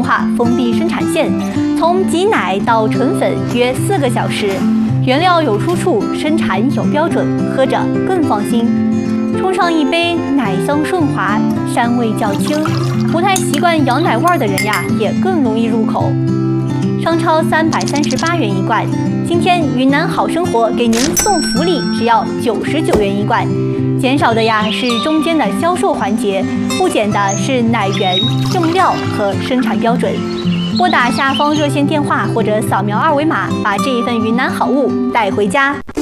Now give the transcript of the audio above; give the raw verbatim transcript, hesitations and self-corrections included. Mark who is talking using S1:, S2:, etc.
S1: 化封闭生产线，从挤奶到纯粉约四个小时，原料有出处，生产有标准，喝着更放心。冲上一杯，奶香顺滑，膻味较轻，不太习惯羊奶味的人呀，也更容易入口。商超三百三十八元一罐，今天云南好生活给您送福利，只要九十九元一罐。减少的呀是中间的销售环节，不减的是奶源、用料和生产标准。拨打下方热线电话或者扫描二维码，把这一份云南好物带回家。